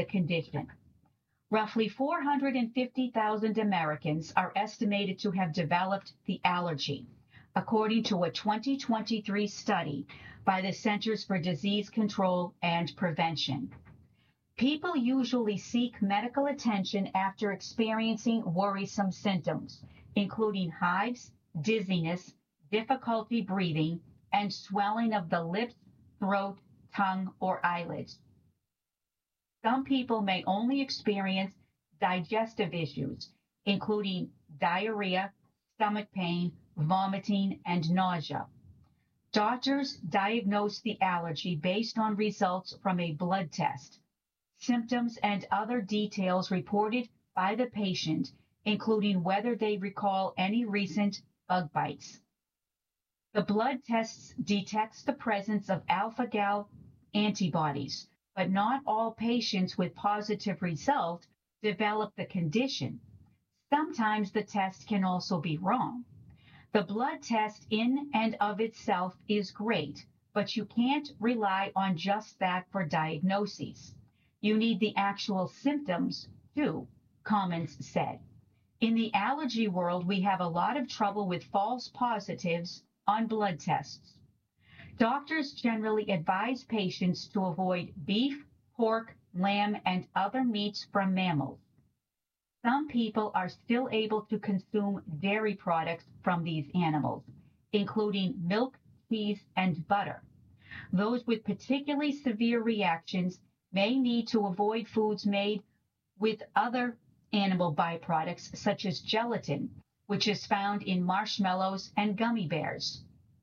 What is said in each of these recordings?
condition. Roughly 450,000 Americans are estimated to have developed the allergy, according to a 2023 study by the Centers for Disease Control and Prevention. People usually seek medical attention after experiencing worrisome symptoms, including hives, dizziness, difficulty breathing, and swelling of the lips, throat, tongue, or eyelids. Some people may only experience digestive issues, including diarrhea, stomach pain, vomiting, and nausea. Doctors diagnose the allergy based on results from a blood test. Symptoms and other details reported by the patient, including whether they recall any recent bug bites. The blood tests detects the presence of alpha-gal antibodies, but not all patients with positive result develop the condition. Sometimes the test can also be wrong. The blood test in and of itself is great, but you can't rely on just that for diagnoses. You need the actual symptoms, too, Commons said. In the allergy world, we have a lot of trouble with false positives on blood tests. Doctors generally advise patients to avoid beef, pork, lamb, and other meats from mammals. Some people are still able to consume dairy products from these animals, including milk, cheese, and butter. Those with particularly severe reactions may need to avoid foods made with other animal byproducts such as gelatin, which is found in marshmallows and gummy bears.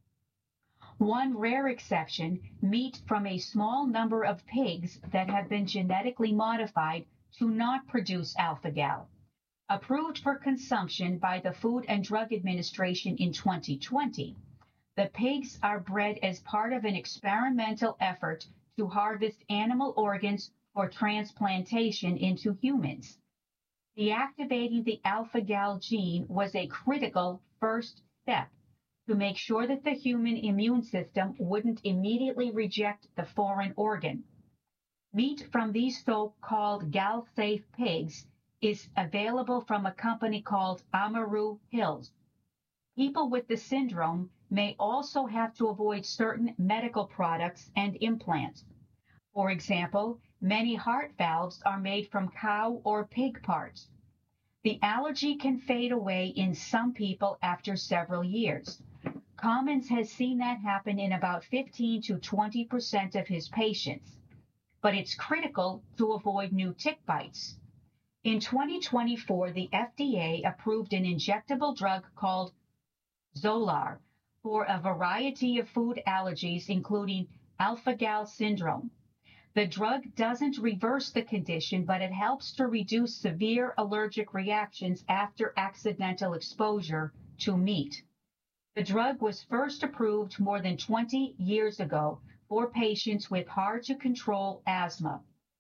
One rare exception, meat from a small number of pigs that have been genetically modified to not produce alpha-gal. Approved for consumption by the Food and Drug Administration in 2020, the pigs are bred as part of an experimental effort to harvest animal organs for transplantation into humans. Deactivating the alpha-gal gene was a critical first step to make sure that the human immune system wouldn't immediately reject the foreign organ. Meat from these so-called gal-safe pigs is available from a company called Amaru Hills. People with the syndrome may also have to avoid certain medical products and implants. For example, many heart valves are made from cow or pig parts. The allergy can fade away in some people after several years. Commons has seen that happen in about 15 to 20% of his patients, but it's critical to avoid new tick bites. In 2024, the FDA approved an injectable drug called Xolair for a variety of food allergies, including alpha-gal syndrome. The drug doesn't reverse the condition, but it helps to reduce severe allergic reactions after accidental exposure to meat. The drug was first approved more than 20 years ago for patients with hard-to-control asthma.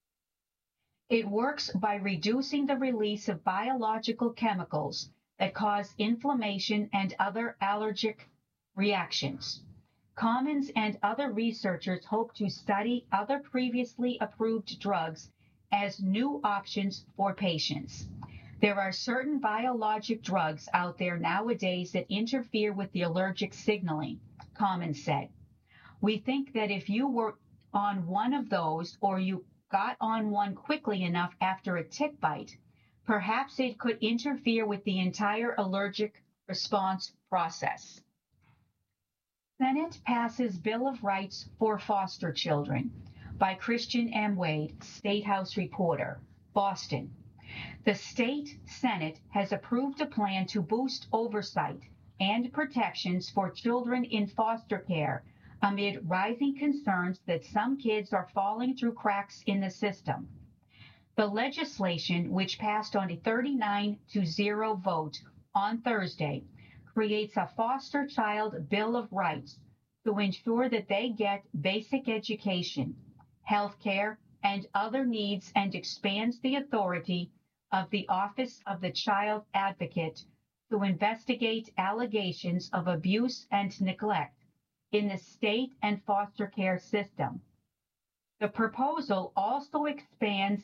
It works by reducing the release of biological chemicals that cause inflammation and other allergic reactions. Commons and other researchers hope to study other previously approved drugs as new options for patients. There are certain biologic drugs out there nowadays that interfere with the allergic signaling, Commons said. We think that if you were on one of those or you got on one quickly enough after a tick bite, perhaps it could interfere with the entire allergic response process. Senate passes Bill of Rights for Foster Children by Christian M. Wade, State House reporter, Boston. The state Senate has approved a plan to boost oversight and protections for children in foster care amid rising concerns that some kids are falling through cracks in the system. The legislation, which passed on a 39-0 vote on Thursday, creates a foster child Bill of Rights to ensure that they get basic education, health care, and other needs, and expands the authority of the Office of the Child Advocate to investigate allegations of abuse and neglect in the state and foster care system. The proposal also expands